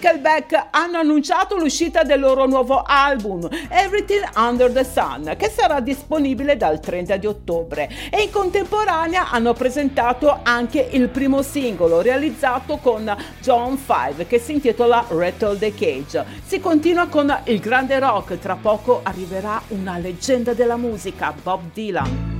Nickelback hanno annunciato l'uscita del loro nuovo album Everything Under the Sun, che sarà disponibile dal 30 di ottobre, e in contemporanea hanno presentato anche il primo singolo realizzato con John 5, che si intitola Rattle the Cage. Si continua con il grande rock, tra poco arriverà una leggenda della musica, Bob Dylan.